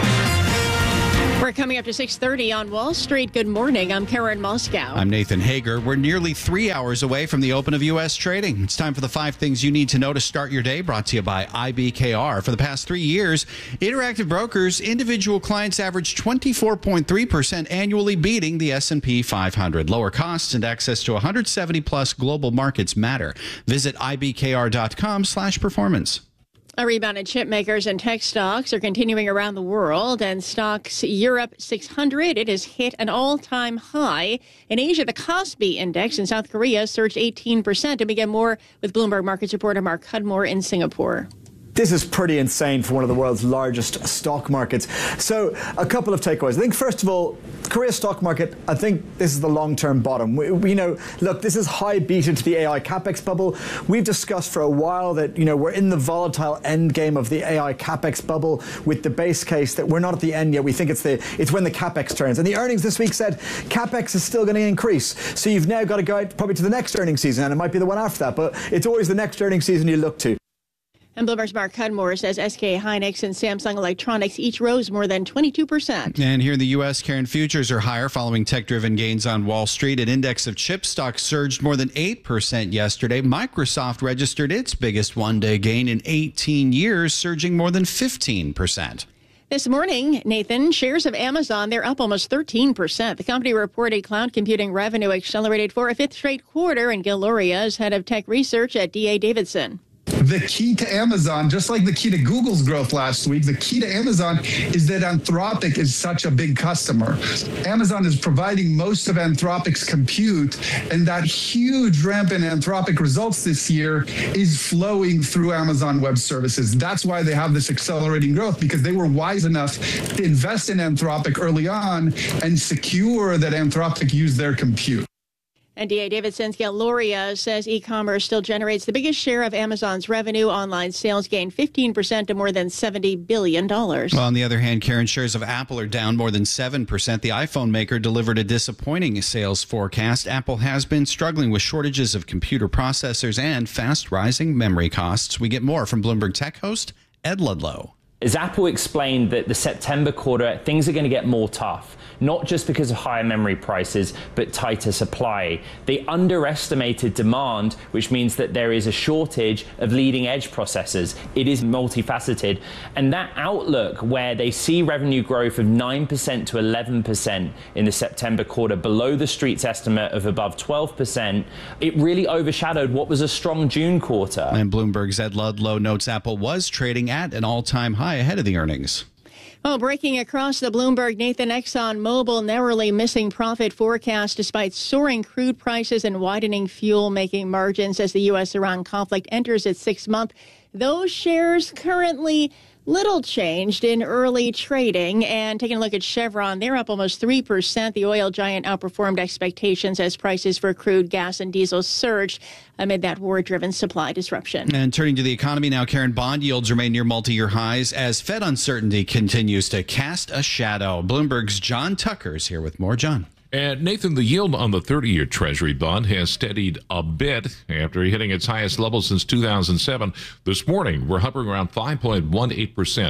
We're coming up to six thirty on Wall Street. Good morning. I'm Karen Moscow. I'm Nathan Hager. We're nearly three hours away from the open of U S trading. It's time for the five things you need to know to start your day, brought to you by I B K R. For the past three years, Interactive Brokers individual clients averaged twenty-four point three percent annually, beating the S and P five hundred. Lower costs and access to one hundred seventy plus global markets matter. Visit I B K R dot com slash performance. A rebound in chip makers and tech stocks are continuing around the world, and stocks Europe six hundred, it has hit an all-time high. In Asia, the Kospi index in South Korea surged eighteen percent. And we get more with Bloomberg Markets reporter Mark Cudmore in Singapore. This is pretty insane for one of the world's largest stock markets. So a couple of takeaways. I think, first of all, Korea stock market, I think this is the long-term bottom. We, we know, look, this is high beta to the A I capex bubble. We've discussed for a while that, you know, we're in the volatile end game of the A I capex bubble with the base case that we're not at the end yet. We think it's the it's when the capex turns. And the earnings this week said capex is still going to increase. So you've now got to go out probably to the next earnings season, and it might be the one after that. But it's always the next earnings season you look to. And Bloomberg's Mark Cudmore says S K Hynix and Samsung Electronics each rose more than twenty-two percent. And here in the U S, Karen, futures are higher following tech-driven gains on Wall Street. An index of chip stocks surged more than eight percent yesterday. Microsoft registered its biggest one-day gain in eighteen years, surging more than fifteen percent. This morning, Nathan, shares of Amazon, they're up almost thirteen percent. The company reported cloud computing revenue accelerated for a fifth straight quarter, and Gil Luria is head of tech research at D A Davidson. The key to Amazon, just like the key to Google's growth last week, the key to Amazon is that Anthropic is such a big customer. Amazon is providing most of Anthropic's compute, and that huge ramp in Anthropic results this year is flowing through Amazon Web Services. That's why they have this accelerating growth, because they were wise enough to invest in Anthropic early on and secure that Anthropic used their compute. And D A Davidson's Gil Luria says e-commerce still generates the biggest share of Amazon's revenue. Online sales gained fifteen percent to more than seventy billion dollars. Well, on the other hand, Karen, shares of Apple are down more than seven percent. The iPhone maker delivered a disappointing sales forecast. Apple has been struggling with shortages of computer processors and fast rising memory costs. We get more from Bloomberg Tech host Ed Ludlow. As Apple explained that the September quarter, things are going to get more tough, not just because of higher memory prices, but tighter supply. They underestimated demand, which means that there is a shortage of leading edge processors. It is multifaceted. And that outlook, where they see revenue growth of nine percent to eleven percent in the September quarter, below the street's estimate of above twelve percent, it really overshadowed what was a strong June quarter. And Bloomberg's Ed Ludlow notes Apple was trading at an all-time high ahead of the earnings. Well, breaking across the Bloomberg, Nathan, ExxonMobil narrowly missing profit forecast despite soaring crude prices and widening fuel-making margins as the U S-Iran conflict enters its sixth month. Those shares currently little changed in early trading. And taking a look at Chevron, they're up almost three percent. The oil giant outperformed expectations as prices for crude, gas, and diesel surged amid that war-driven supply disruption. And turning to the economy now, Karen, bond yields remain near multi-year highs as Fed uncertainty continues to cast a shadow. Bloomberg's John Tucker is here with more. John. And Nathan, the yield on the thirty-year Treasury bond has steadied a bit after hitting its highest level since two thousand seven. This morning, we're hovering around five point one eight percent.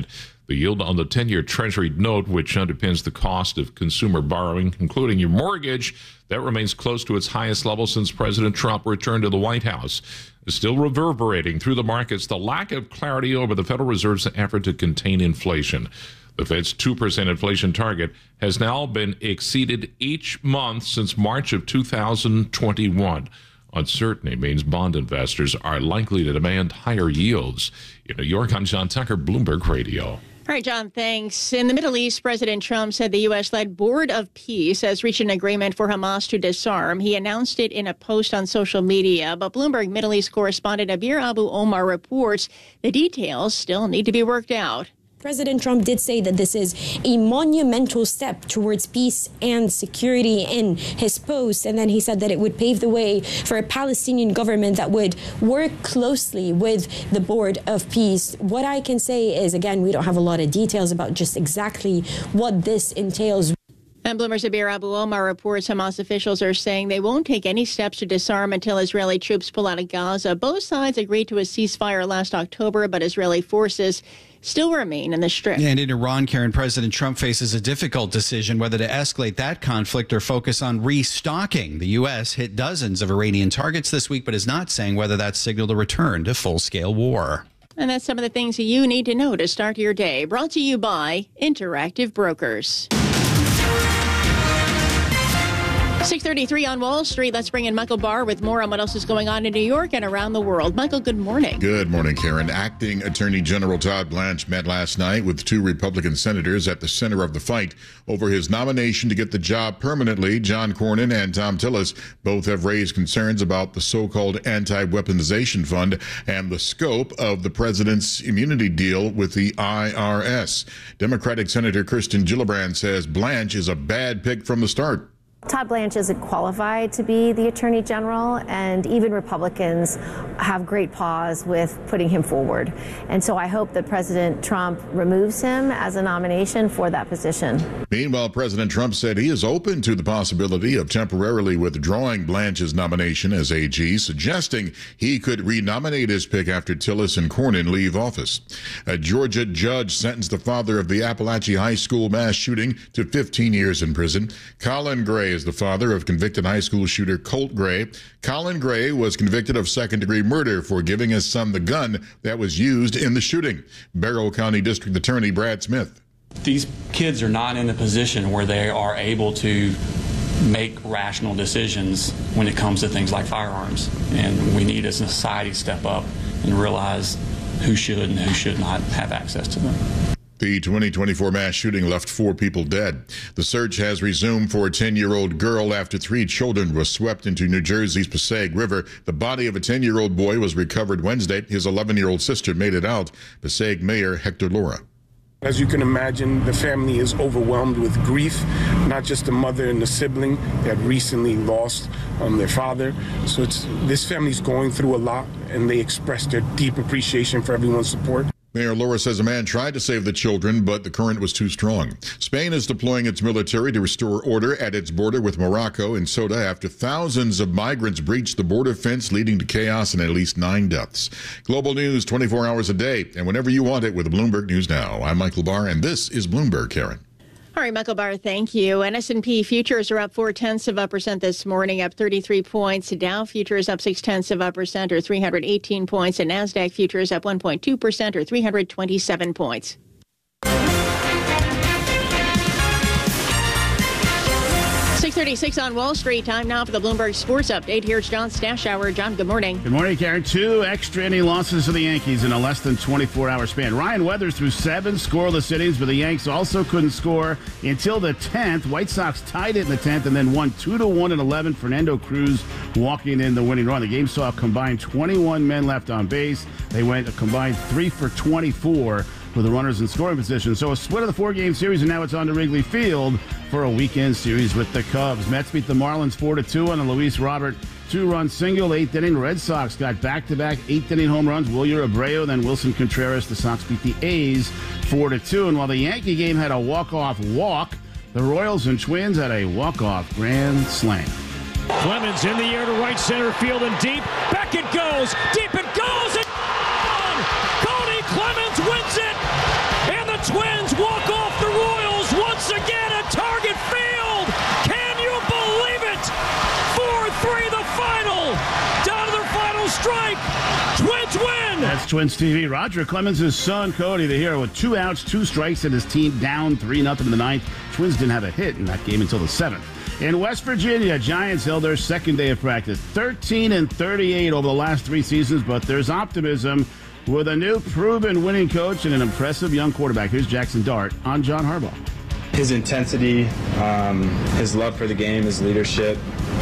The yield on the ten-year Treasury note, which underpins the cost of consumer borrowing, including your mortgage, that remains close to its highest level since President Trump returned to the White House. Still reverberating through the markets, the lack of clarity over the Federal Reserve's effort to contain inflation. The Fed's two percent inflation target has now been exceeded each month since March of two thousand twenty-one. Uncertainty means bond investors are likely to demand higher yields. In New York, I'm John Tucker, Bloomberg Radio. All right, John, thanks. In the Middle East, President Trump said the U S-led Board of Peace has reached an agreement for Hamas to disarm. He announced it in a post on social media, but Bloomberg Middle East correspondent Abir Abu Omar reports the details still need to be worked out. President Trump did say that this is a monumental step towards peace and security in his post. And then he said that it would pave the way for a Palestinian government that would work closely with the Board of Peace. What I can say is, again, we don't have a lot of details about just exactly what this entails. And Bloomberg's Abir Abu Omar reports Hamas officials are saying they won't take any steps to disarm until Israeli troops pull out of Gaza. Both sides agreed to a ceasefire last October, but Israeli forces still remain in the Strip. And in Iran, Karen, President Trump faces a difficult decision whether to escalate that conflict or focus on restocking. The U S hit dozens of Iranian targets this week, but is not saying whether that signaled a return to full-scale war. And that's some of the things you need to know to start your day. Brought to you by Interactive Brokers. six thirty-three on Wall Street. Let's bring in Michael Barr with more on what else is going on in New York and around the world. Michael, good morning. Good morning, Karen. Acting Attorney General Todd Blanche met last night with two Republican senators at the center of the fight over his nomination to get the job permanently. John Cornyn and Thom Tillis both have raised concerns about the so-called anti-weaponization fund and the scope of the president's immunity deal with the I R S. Democratic Senator Kirsten Gillibrand says Blanche is a bad pick from the start. Todd Blanche isn't qualified to be the Attorney General, and even Republicans have great pause with putting him forward. And so I hope that President Trump removes him as a nomination for that position. Meanwhile, President Trump said he is open to the possibility of temporarily withdrawing Blanche's nomination as A G, suggesting he could renominate his pick after Tillis and Cornyn leave office. A Georgia judge sentenced the father of the Appalachia High School mass shooting to fifteen years in prison. Colin Gray is the father of convicted high school shooter Colt Gray. Colin Gray was convicted of second-degree murder for giving his son the gun that was used in the shooting. Barrow County District Attorney Brad Smith. These kids are not in a position where they are able to make rational decisions when it comes to things like firearms. And we need as a society to step up and realize who should and who should not have access to them. The twenty twenty-four mass shooting left four people dead. The search has resumed for a ten-year-old girl after three children were swept into New Jersey's Passaic River. The body of a ten-year-old boy was recovered Wednesday. His eleven-year-old sister made it out. Passaic Mayor Hector Lora. As you can imagine, the family is overwhelmed with grief, not just the mother and the sibling that recently lost um, their father. So it's, this family's going through a lot, and they express their deep appreciation for everyone's support. Mayor Laura says a man tried to save the children, but the current was too strong. Spain is deploying its military to restore order at its border with Morocco and Ceuta after thousands of migrants breached the border fence, leading to chaos and at least nine deaths. Global news twenty-four hours a day and whenever you want it with Bloomberg News Now. I'm Michael Barr, and this is Bloomberg, Karen. All right, Michael Barr, thank you. And S and P futures are up four-tenths of a percent this morning, up thirty-three points. Dow futures up six-tenths of a percent, or three hundred eighteen points. And NASDAQ futures up one point two percent, or three hundred twenty-seven points. six thirty-six on Wall Street. Time now for the Bloomberg Sports Update. Here's John Stashower. John, good morning. Good morning, Karen. Two extra inning losses for the Yankees in a less than twenty-four hour span. Ryan Weathers threw seven scoreless innings, but the Yanks also couldn't score until the tenth. White Sox tied it in the tenth and then won two to one in eleven. Fernando Cruz walking in the winning run. The game saw a combined twenty-one men left on base. They went a combined three for twenty-four. With the runners in scoring position. So a split of the four-game series, and now it's on to Wrigley Field for a weekend series with the Cubs. Mets beat the Marlins four to two on a Luis Robert two-run single, eighth inning. Red Sox got back-to-back eighth-inning home runs. Wilyer Abreu, then Wilson Contreras. The Sox beat the A's four to two. And while the Yankee game had a walk-off walk, the Royals and Twins had a walk-off grand slam. Clemens in the air to right center field and deep. Back it goes. Deep it goes. And Cody Clemens wins it. And the Twins Twins T V. Roger Clemens' son, Cody, the hero, with two outs, two strikes, and his team down three nothing in the ninth. Twins didn't have a hit in that game until the seventh. In West Virginia, Giants held their second day of practice, thirteen and thirty-eight over the last three seasons, but there's optimism with a new proven winning coach and an impressive young quarterback. Here's Jackson Dart on John Harbaugh. His intensity, um, his love for the game, his leadership.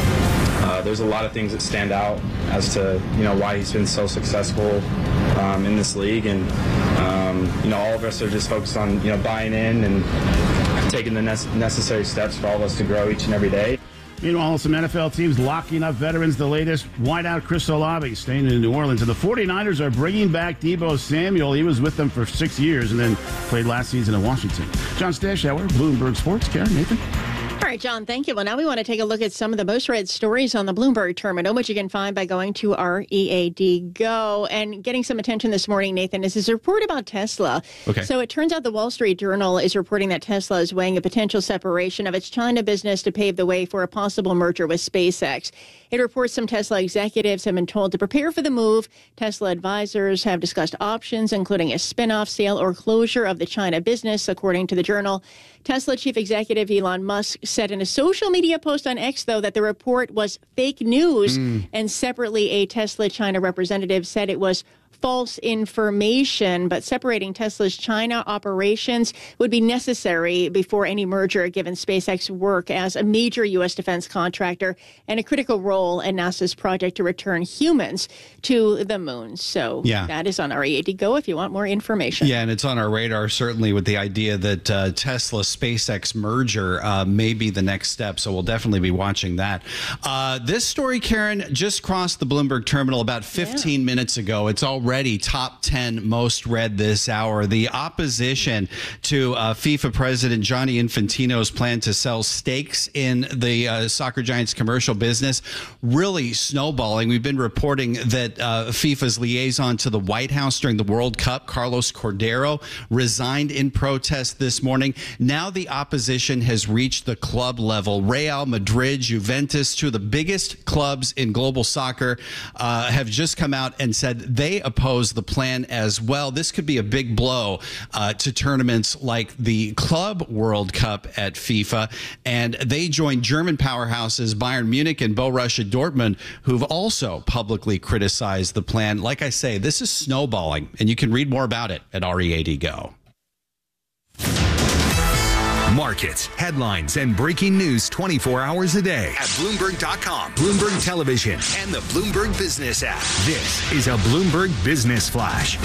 Uh, there's a lot of things that stand out as to, you know, why he's been so successful um, in this league. And, um, you know, all of us are just focused on, you know, buying in and taking the ne- necessary steps for all of us to grow each and every day. Meanwhile, some N F L teams locking up veterans. The latest, wideout Chris Olave staying in New Orleans. And the 49ers are bringing back Deebo Samuel. He was with them for six years and then played last season in Washington. John Stashauer, Bloomberg Sports. Karen, Nathan. All right, John, thank you. Well, now we want to take a look at some of the most read stories on the Bloomberg Terminal, which you can find by going to our E A D Go. And getting some attention this morning, Nathan, is this report about Tesla. Okay. So it turns out the Wall Street Journal is reporting that Tesla is weighing a potential separation of its China business to pave the way for a possible merger with SpaceX. It reports some Tesla executives have been told to prepare for the move. Tesla advisors have discussed options, including a spinoff, sale, or closure of the China business, according to the Journal. Tesla chief executive Elon Musk said in a social media post on X, though, that the report was fake news. Mm. And separately, a Tesla China representative said it was false information, but separating Tesla's China operations would be necessary before any merger, given SpaceX work as a major U S defense contractor and a critical role in NASA's project to return humans to the moon. So yeah. that is on our E A D Go if you want more information. Yeah, and it's on our radar, certainly, with the idea that uh, Tesla-SpaceX merger uh, may be the next step. So we'll definitely be watching that. Uh, this story, Karen, just crossed the Bloomberg Terminal about fifteen yeah. minutes ago. It's already top ten most read this hour. The opposition to uh, FIFA President Gianni Infantino's plan to sell stakes in the uh, soccer giant's commercial business really snowballing. We've been reporting that uh, FIFA's liaison to the White House during the World Cup, Carlos Cordero, resigned in protest this morning. Now the opposition has reached the club level. Real Madrid, Juventus, two of the biggest clubs in global soccer, uh, have just come out and said they oppose the plan as well. This could be a big blow uh, to tournaments like the Club World Cup at FIFA. And they join German powerhouses Bayern Munich and Borussia Dortmund, who've also publicly criticized the plan. Like I say, this is snowballing, and you can read more about it at R E A D Go. Markets, headlines, and breaking news twenty-four hours a day at Bloomberg dot com, Bloomberg Television, and the Bloomberg Business app. This is a Bloomberg Business Flash.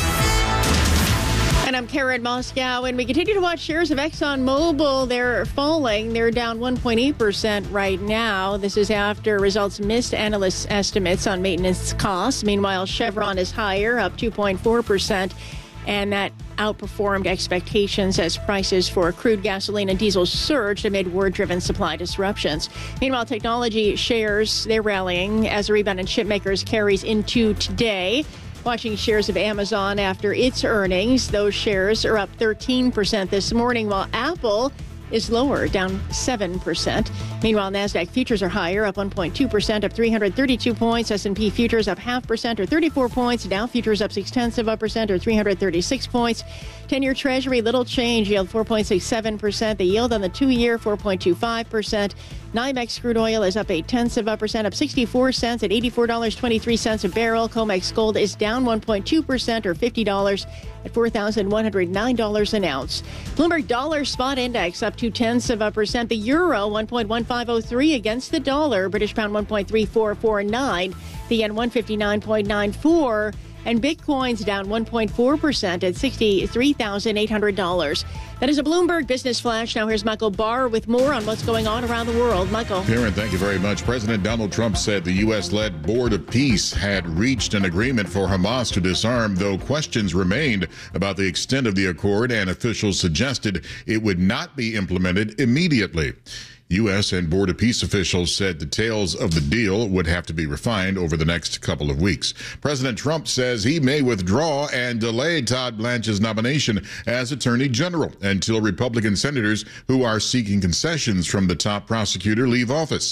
And I'm Karen Moscow, and we continue to watch shares of ExxonMobil. They're falling. They're down one point eight percent right now. This is after results missed analysts' estimates on maintenance costs. Meanwhile, Chevron is higher, up two point four percent. And that outperformed expectations as prices for crude gasoline and diesel surged amid war-driven supply disruptions. Meanwhile, technology shares, they're rallying as a rebound in chipmakers carries into today. Watching shares of Amazon after its earnings. Those shares are up thirteen percent this morning, while Apple is lower, down seven percent. Meanwhile, NASDAQ futures are higher, up one point two percent, up three hundred thirty-two points. S and P futures up half percent, or thirty-four points. Dow futures up six-tenths of a percent, or three hundred thirty-six points. ten-year Treasury, little change, yield four point six seven percent. The yield on the two-year, four point two five percent. NYMEX crude oil is up eight-tenths of a percent, up sixty-four cents at eighty-four dollars and twenty-three cents a barrel. COMEX gold is down one point two percent, or fifty dollars at four thousand one hundred nine dollars an ounce. Bloomberg Dollar Spot Index up two-tenths of a percent. The euro, one point one five oh three against the dollar. British pound, one point three four four nine. The yen, one fifty-nine point nine four. And Bitcoin's down one point four percent at sixty-three thousand eight hundred dollars. That is a Bloomberg Business Flash. Now here's Michael Barr with more on what's going on around the world. Michael. Karen, thank you very much. President Donald Trump said the U S-led Board of Peace had reached an agreement for Hamas to disarm, though questions remained about the extent of the accord, and officials suggested it would not be implemented immediately. U S and Board of Peace officials said details of the deal would have to be refined over the next couple of weeks. President Trump says he may withdraw and delay Todd Blanche's nomination as Attorney General until Republican senators who are seeking concessions from the top prosecutor leave office.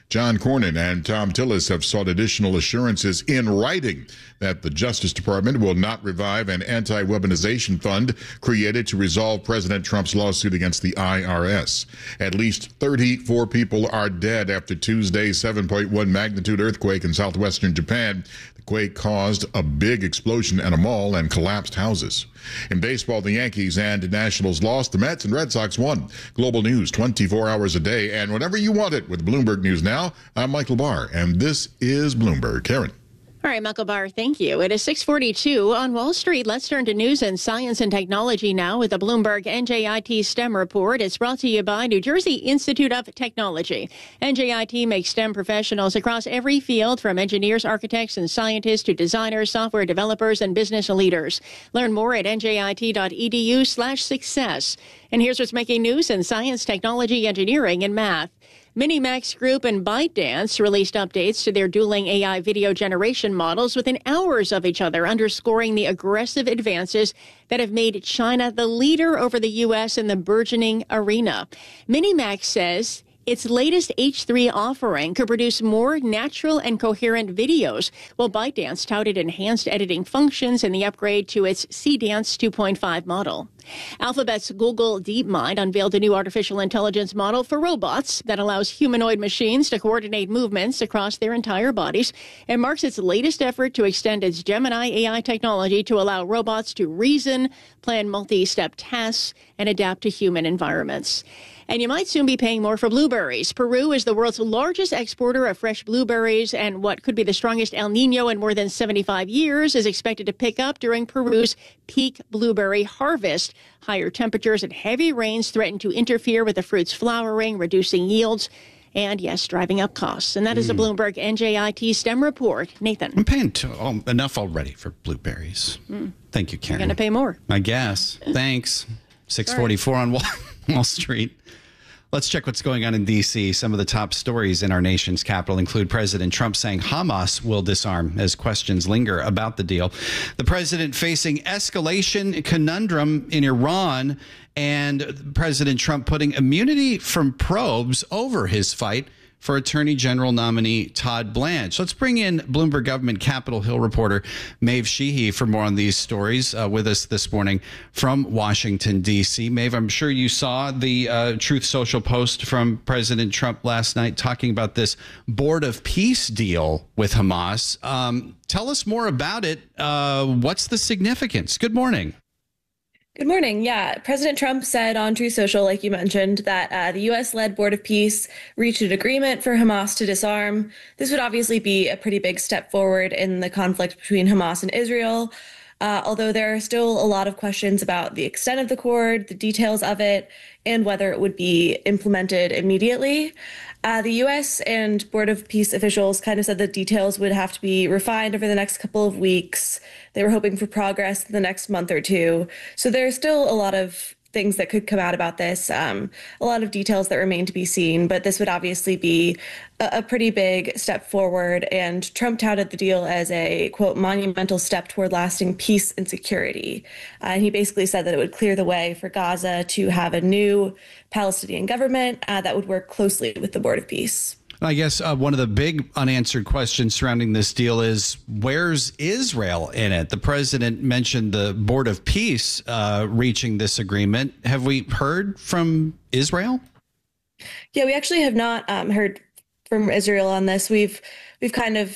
John Cornyn and Tom Tillis have sought additional assurances in writing that the Justice Department will not revive an anti-weaponization fund created to resolve President Trump's lawsuit against the I R S. At least thirty-four people are dead after Tuesday's seven point one magnitude earthquake in southwestern Japan. The quake caused a big explosion at a mall and collapsed houses. In baseball, the Yankees and Nationals lost. The Mets and Red Sox won. Global news twenty-four hours a day and whenever you want it with Bloomberg News Now. I'm Michael Barr, and this is Bloomberg. Karen. All right, Michael Barr, thank you. It is six forty-two on Wall Street. Let's turn to news and science and technology now with the Bloomberg N J I T STEM report. It's brought to you by New Jersey Institute of Technology. N J I T makes STEM professionals across every field, from engineers, architects, and scientists to designers, software developers, and business leaders. Learn more at njit.edu slash success. And here's what's making news in science, technology, engineering, and math. Minimax Group and ByteDance released updates to their dueling A I video generation models within hours of each other, underscoring the aggressive advances that have made China the leader over the U S in the burgeoning arena. Minimax says its latest H three offering could produce more natural and coherent videos, while ByteDance touted enhanced editing functions in the upgrade to its C-Dance two point five model. Alphabet's Google DeepMind unveiled a new artificial intelligence model for robots that allows humanoid machines to coordinate movements across their entire bodies and marks its latest effort to extend its Gemini A I technology to allow robots to reason, plan multi-step tasks, and adapt to human environments. And you might soon be paying more for blueberries. Peru is the world's largest exporter of fresh blueberries, and what could be the strongest El Nino in more than seventy-five years is expected to pick up during Peru's peak blueberry harvest. Higher temperatures and heavy rains threaten to interfere with the fruit's flowering, reducing yields, and, yes, driving up costs. And that is a Bloomberg N J I T STEM report. Nathan. I'm paying to, oh, enough already for blueberries. Mm. Thank you, Karen. You're going to pay more. I guess. Thanks. six forty-four on Wall, Wall Street. Let's check what's going on in D C. Some of the top stories in our nation's capital include President Trump saying Hamas will disarm as questions linger about the deal. The president facing escalation conundrum in Iran, and President Trump putting immunity from probes over his fight for Attorney General nominee Todd Blanche. Let's bring in Bloomberg Government Capitol Hill reporter Maeve Sheehy for more on these stories uh, with us this morning from Washington, D C. Maeve, I'm sure you saw the uh, Truth Social post from President Trump last night talking about this Board of Peace deal with Hamas. Um, tell us more about it. Uh, what's the significance? Good morning. Good morning. Yeah, President Trump said on Truth Social, like you mentioned, that uh, the U S-led Board of Peace reached an agreement for Hamas to disarm. This would obviously be a pretty big step forward in the conflict between Hamas and Israel, uh, although there are still a lot of questions about the extent of the accord, the details of it, and whether it would be implemented immediately. Uh, the U S and Board of Peace officials kind of said the details would have to be refined over the next couple of weeks. They were hoping for progress in the next month or two. So there's still a lot of things that could come out about this, um, a lot of details that remain to be seen, but this would obviously be a, a pretty big step forward. And Trump touted the deal as a, quote, monumental step toward lasting peace and security. Uh, and he basically said that it would clear the way for Gaza to have a new Palestinian government uh, that would work closely with the Board of Peace. I guess uh, one of the big unanswered questions surrounding this deal is, where's Israel in it? The president mentioned the Board of Peace uh, reaching this agreement. Have we heard from Israel? Yeah, we actually have not um, heard from Israel on this. We've we've kind of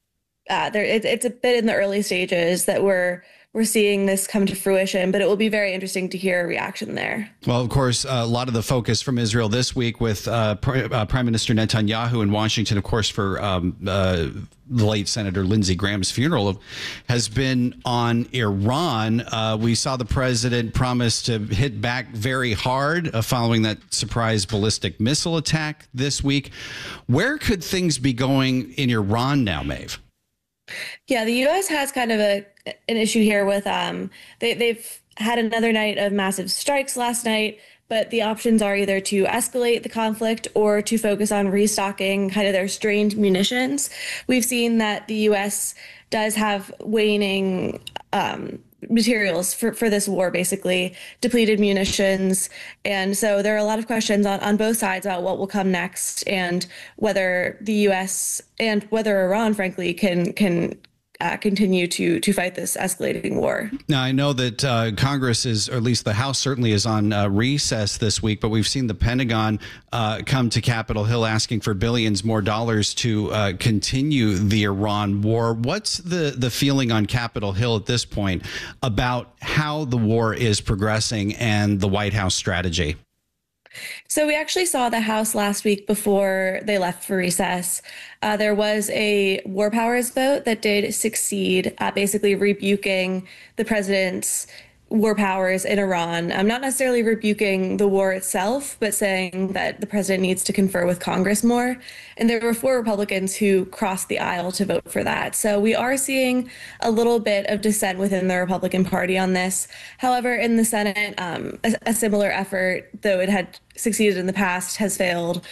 uh, there. It, it's a bit in the early stages that we're. We're seeing this come to fruition, but it will be very interesting to hear a reaction there. Well, of course, uh, a lot of the focus from Israel this week with uh, Pr- uh, Prime Minister Netanyahu in Washington, of course, for um, uh, the late Senator Lindsey Graham's funeral, has been on Iran. Uh, we saw the president promise to hit back very hard uh, following that surprise ballistic missile attack this week. Where could things be going in Iran now, Maeve? Yeah, the U S has kind of a an issue here with um they they've had another night of massive strikes last night, but the options are either to escalate the conflict or to focus on restocking kind of their strained munitions. We've seen that the U S does have waning um materials for, for this war, basically depleted munitions. And so there are a lot of questions on, on both sides about what will come next and whether the U S and whether Iran, frankly, can can uh, continue to to fight this escalating war. Now, I know that uh, Congress is, or at least the House certainly is on uh, recess this week, but we've seen the Pentagon uh, come to Capitol Hill asking for billions more dollars to uh, continue the Iran war. What's the, the feeling on Capitol Hill at this point about how the war is progressing and the White House strategy? So we actually saw the House last week before they left for recess. Uh, there was a war powers vote that did succeed, uh, basically rebuking the president's war powers in Iran. I'm not necessarily rebuking the war itself, but saying that the president needs to confer with Congress more. And there were four Republicans who crossed the aisle to vote for that. So we are seeing a little bit of dissent within the Republican Party on this. However, in the Senate, um, a, a similar effort, though it had succeeded in the past, has failed.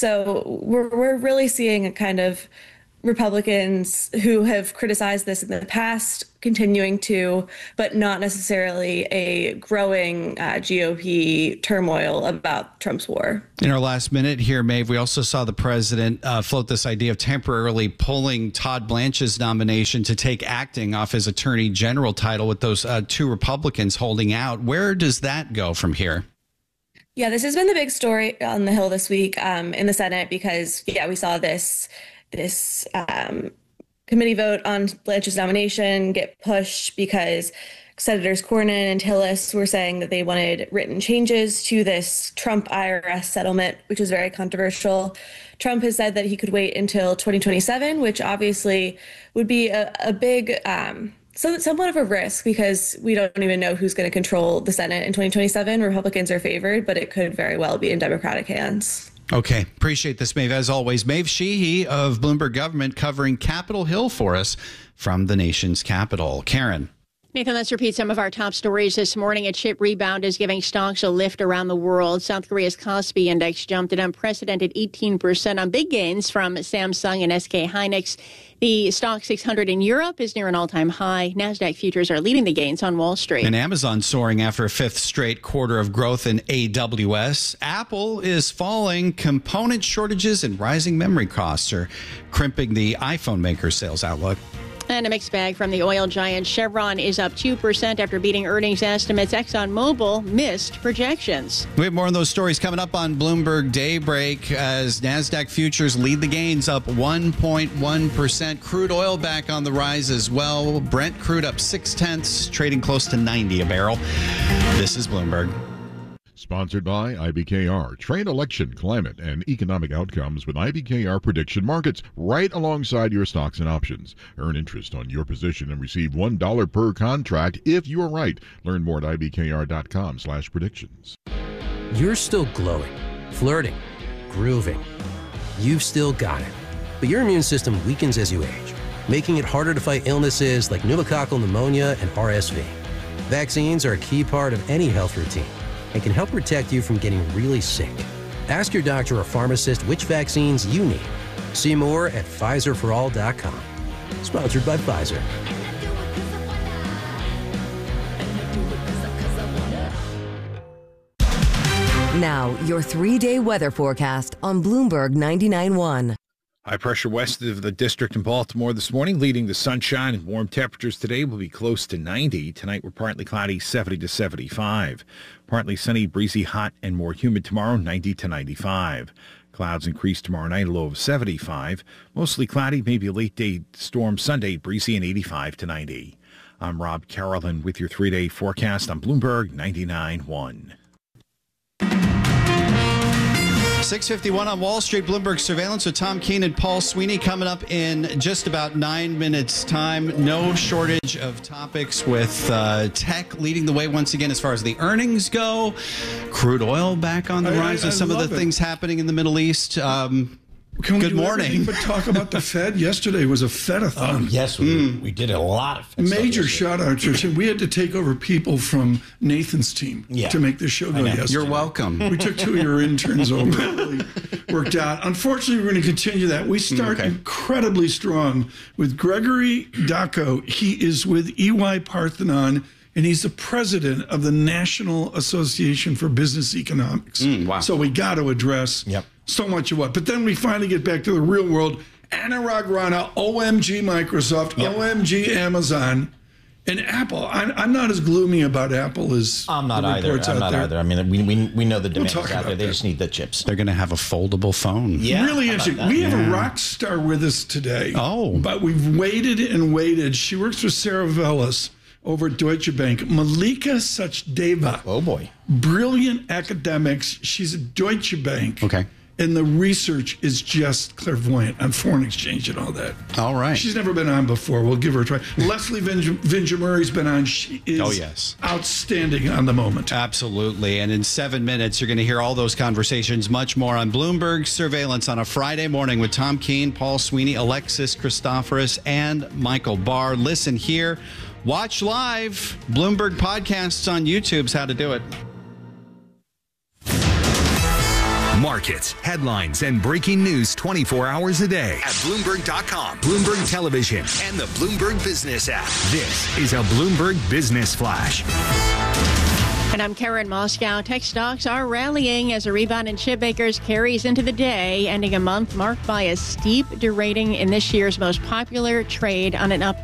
So we're, we're really seeing a kind of Republicans who have criticized this in the past continuing to, but not necessarily a growing uh, G O P turmoil about Trump's war. In our last minute here, Maeve, we also saw the president uh, float this idea of temporarily pulling Todd Blanche's nomination to take acting off his attorney general title with those uh, two Republicans holding out. Where does that go from here? Yeah, this has been the big story on the Hill this week um, in the Senate because, yeah, we saw this this um, committee vote on Blanche's nomination get pushed because Senators Cornyn and Tillis were saying that they wanted written changes to this Trump I R S settlement, which is very controversial. Trump has said that he could wait until twenty twenty-seven, which obviously would be a, a big, um, some, somewhat of a risk because we don't even know who's going to control the Senate in twenty twenty-seven. Republicans are favored, but it could very well be in Democratic hands. Okay. Appreciate this, Maeve, as always. Maeve Sheehy of Bloomberg Government covering Capitol Hill for us from the nation's capital. Karen. Nathan, let's repeat some of our top stories this morning. A chip rebound is giving stocks a lift around the world. South Korea's Kospi index jumped an unprecedented eighteen percent on big gains from Samsung and S K Hynix. The stock six hundred in Europe is near an all-time high. NASDAQ futures are leading the gains on Wall Street. And Amazon soaring after a fifth straight quarter of growth in A W S. Apple is falling. Component shortages and rising memory costs are crimping the iPhone maker sales outlook. And a mixed bag from the oil giant. Chevron is up two percent after beating earnings estimates. ExxonMobil missed projections. We have more on those stories coming up on Bloomberg Daybreak as NASDAQ futures lead the gains up one point one percent. Crude oil back on the rise as well. Brent crude up six tenths, trading close to ninety a barrel. This is Bloomberg. Sponsored by I B K R. Trade, election, climate, and economic outcomes with I B K R prediction markets right alongside your stocks and options. Earn interest on your position and receive one dollar per contract if you are right. Learn more at I B K R dot com slash predictions. You're still glowing, flirting, grooving. You've still got it. But your immune system weakens as you age, making it harder to fight illnesses like pneumococcal pneumonia and R S V. Vaccines are a key part of any health routine and can help protect you from getting really sick. Ask your doctor or pharmacist which vaccines you need. See more at Pfizer for all dot com. Sponsored by Pfizer. Now, your three-day weather forecast on Bloomberg ninety-nine point one. High pressure west of the district in Baltimore this morning, leading to sunshine and warm temperatures today will be close to ninety. Tonight we're partly cloudy, seventy to seventy-five. Partly sunny, breezy, hot, and more humid tomorrow, ninety to ninety-five. Clouds increase tomorrow night, a low of seventy-five. Mostly cloudy, maybe a late day storm Sunday, breezy and eighty-five to ninety. I'm Rob Carolyn with your three-day forecast on Bloomberg ninety-nine point one. six fifty-one on Wall Street, Bloomberg Surveillance with Tom Keene and Paul Sweeney coming up in just about nine minutes' time. No shortage of topics with uh, tech leading the way once again as far as the earnings go. Crude oil back on the I, rise I, I with some of the it. things happening in the Middle East. Um, Can we good do morning. But talk about the Fed. Yesterday was a Fed-a-thon. Oh, yes, we, mm. we did a lot of Fed major shout out to we had to take over people from Nathan's team yeah. to make this show go yesterday. You're welcome. We took two of your interns over. It really worked out. Unfortunately, we're going to continue that. We start okay. incredibly strong with Gregory Daco. He is with E Y Parthenon and he's the president of the National Association for Business Economics. Mm, wow. So we got to address yep. so much of what. But then we finally get back to the real world. Anurag Rana, O M G Microsoft, yep. O M G Amazon, and Apple. I'm, I'm not as gloomy about Apple as I'm not the either. reports I'm out not there. either. I mean, we we, we know the demand We'll is talk out there. about They that. just need the chips. They're going to have a foldable phone. Yeah, really how about interesting. that? We have Yeah. a rock star with us today. Oh. But we've waited and waited. She works for Sarah Vellis over at Deutsche Bank. Malika Sachdeva. Oh, boy. Brilliant academics. She's at Deutsche Bank. Okay. And the research is just clairvoyant on foreign exchange and all that. All right. She's never been on before. We'll give her a try. Leslie Vinja Murray's been on. She is Oh, yes. outstanding on the moment. Absolutely. And in seven minutes, you're going to hear all those conversations, much more on Bloomberg Surveillance on a Friday morning with Tom Keene, Paul Sweeney, Alexis Christoforous, and Michael Barr. Listen here. Watch live. Bloomberg Podcasts on YouTube's how to do it. Markets, headlines, and breaking news twenty-four hours a day at Bloomberg dot com, Bloomberg Television, and the Bloomberg Business app. This is a Bloomberg Business Flash. And I'm Karen Moscow. Tech stocks are rallying as a rebound in chip makers carries into the day, ending a month marked by a steep derating in this year's most popular trade on an up